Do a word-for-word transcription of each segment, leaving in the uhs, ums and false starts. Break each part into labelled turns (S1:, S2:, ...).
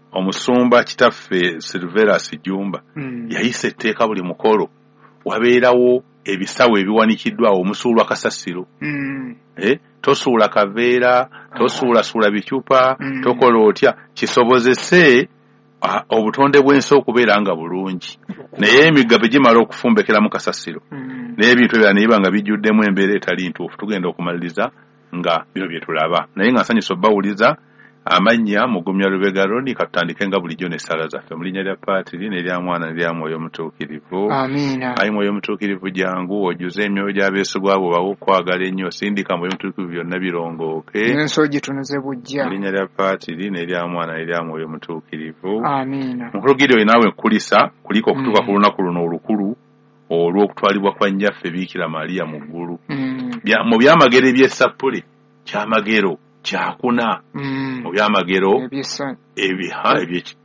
S1: omusumba kitaffe Silverus Jumba
S2: mm.
S1: yayise etteeka buli mukolo wabeerawo ebisawo ebiwanikiddwawo omusuulwa kasasiro
S2: mm.
S1: eh tosuula kaveera tosuula suula bicupa
S2: mm.
S1: tokola otya kisobozese uh, obutonde bw'ensi okubeera nga bulungi naye emigga bigimala okufumbekera mu kasasiro
S2: mm.
S1: naye ebintu ebyo niba nga bijjuddemu embeera etali ntuufu tugenda okumaliriza nga bino bye tulaba naye nga nsanyusa obbawuliza amannya mugumya Lubega Roni katandike nga bulijjo ne sala zaffe mu linnya lya Paatiri n'erya Mwana n'erya Mwoyo Omutuukirivu.
S2: Amiina.
S1: Ayi Mwoyo Omutuukirivu jangu ojuze emyoyo gy'abeesigwa abo bawo okwagala ennyo sindika Mwoyo Omutuukirivu byonna birongooke.
S2: N'ensi ogitunuze bujja.
S1: Mu linnya lya Paatiri n'erya Mwana n'erya Mwoyo Omutuukirivu.
S2: Amiina.
S1: Mukulu Gideon naawe nkulisa kuliko okutuuka ku lunaku luno olukulu olw'okutwalibwa kwa nnyaffe Biikira Mariya mu ggulu.
S2: Mm.
S1: Mu byamagero eby'essappule kyamagero kyakuna
S2: mm.
S1: mu byamagero ebiha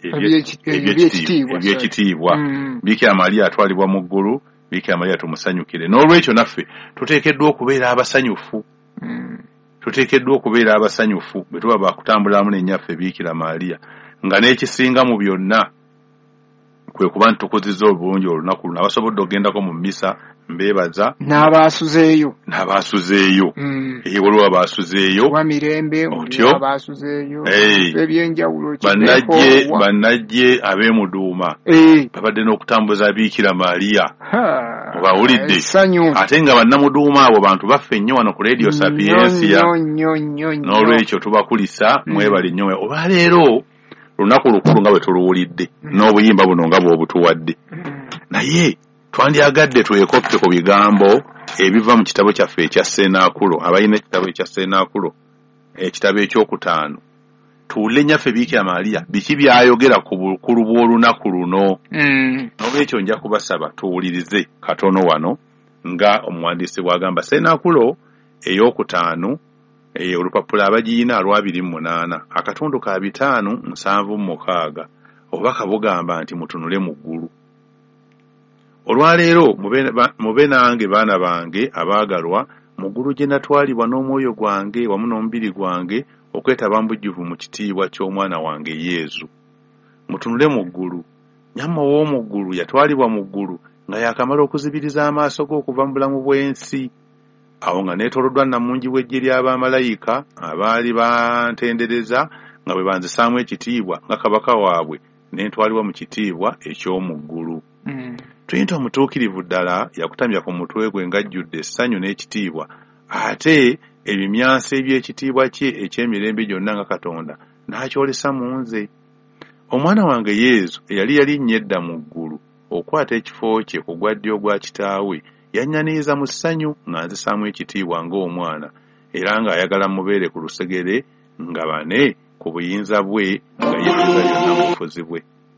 S1: ebyekitiibwa Biikira Mariya atwalibwa mu ggulu Biikira Mariya tumusanyukire n'olwekyo naffe tuteekeddwa okubeera abasanyufu
S2: mm.
S1: tuteekeddwa okubeera abasanyufu bwe tuba bakutambulamu n'ennyaffe Biikira Mariya nga n'ekisinga mu byonna kwe kuba ntukuzizza obulungi olunaku luno abasobodde ogendako mu mmisa mbeebaza
S2: n'abaasuzeeyo
S1: n'abaasuzeeyo
S2: mm.
S1: ee waliwo abaasuzeeyo
S2: wa mirembe
S1: otyo
S2: abaasuzeeyo
S1: ebyenjawulo bannajje bannajje ab'emuduuma babadde n'okutambuza Biikira Mariya obawulidde ate nga bannamuduuma abo bantu baffe nnyo wano ku Radio Sapiensia n'olwekyo tubakulisa mwebale nnyo olwaleero lunaku lukulu nga bwe tuluwulidde n'obuyimba buno nga bw'obutuwadde naye twandyagadde twekoppe ku bigambo ebiva mu kitabo kyaffe ekya Seenakulo abalina ekitabo ekya Seenakulo ekitabo ekyokutaano tuwulire nnyaffe Biikira Mariya biki byayogera ku bukulu bw'olunaku luno n'olwekyo nja kubasaba tuwulirize katono wano nga omuwandiisi bw'agamba Seenakulo ey'okutaano e olupapula abagiyina lwabiri mu munaana akatundu ka bitaano nsanvu mu mukaaga obubaka bugamba nti mutunule mu ggulu. Olwaleero mube nange baana bange abaagalwa mu ggulu gye natwalibwa n'omwoyo gwange wamu n'omubiri gwange okwetaba mbujjuvu mu kitiibwa ky'omwana wange Yesu. Mutunule mu ggulu. Nyamma w'omu ggulu yatwalibwa mu ggulu nga yakamala okuzibiriza amaaso ge okuva mu bulamu bw'ensi. Awo nga neetooloddwa namungi w'eggye ly'abamalayika abaali bantendereza nga bwe banzisaamu ekitiibwa nga kabaka waabwe n'entwalibwa mu kitiibwa eky'omu ggulu.
S2: Mm.
S1: Tuyinza omutuukirivu ddala yakutamya ku mutwe gwe ng'ajjudde essanyu n'ekitiibwa ate ebimyansa eby'ekitiibwa kye eky'emirembe gyonna nga Katonda n'akyolesa mu nze. Omwana wange Yesu eyali yalinnye edda mu ggulu okwata ekifo kye ku gwa ddyo gwa kitaawe yannyaniiza mu ssanyu nga nzisaamu ekitiibwa ng'omwana era ng'ayagala mubeere ku lusegere nga bane ku buyinza bwe nga yeetuza yonna mu bufuzi bwe.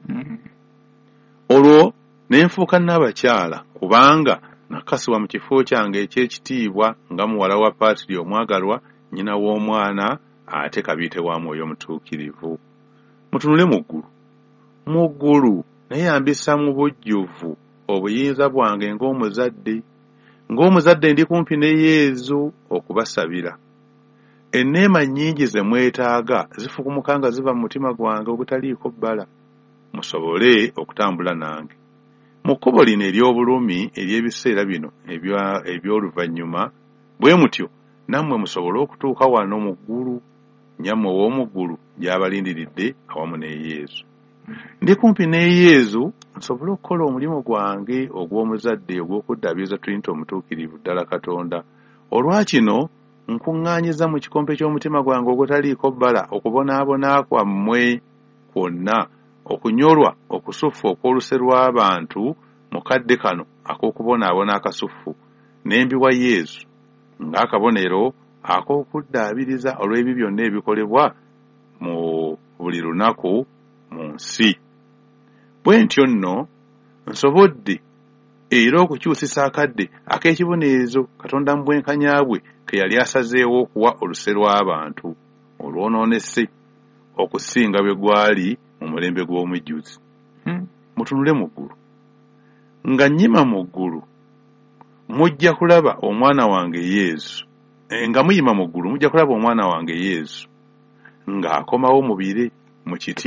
S1: Olwo ne nfuuka n'abakyala kubanga nakasibwa mu kifo kyange eky'ekitiibwa nga muwala wa Paatiri omwagalwa nnyina w'omwana ate kabiite wa Mwoyo Omutuukirivu. Mutunule mu ggulu. Mu ggulu naye ambisa mu bujjuvu obuyinza bwange ng'omuzadde. Ng'omuzadde ndi kumpi ne Yesu okubasabira. Enneema nnyingi ze mwetaaga zifukumuka nga ziva mu mutima gwange ogutaliiko bbala. Musobole okutambula nange. Mu kkubo lino ery'obulumi ery'ebiseera bino eby'oluvannyuma bwe mutyo nammwe musobole okutuuka wano mu ggulu nyammwe w'omu ggulu gy'abalindiridde awamu ne Yesu. Ndi kumpi ne Yesu nsobole okukola omulimu gwange ogw'omuzadde ogw'okuddaabiriza Trinity omutuukirivu ddala Katonda. Olwakino nkuŋŋaanyiza mu kikompe ky'omutima gwange ogutaliiko bbala okubonaabona kwammwe kwonna okunyolwa okusuffu okw'oluse lw'abantu mu kadde kano ak'okubonaabona akasuffu n'embiwa Yesu ng'akabonero ak'okuddaabiriza olw'ebyo byonna ebikolebwa mu buli lunaku mu nsi. Bwe ntyo nno nsobodde era okukyusisa akadde ak'ekibonerezo Katonda mu bwenkanya bwe ke yali asazeewo okuwa oluse lw'abantu olwonoonese okusinga bwe gwali mu mulembe gw'omujjuzi. Hmm. Mutunule mu ggulu. Nga nnyima mu ggulu mujja kulaba omwana wange Yesu. E, nga muyima mu ggulu mujja kulaba omwana wange Yesu ng'akomawo mu bire mu kiti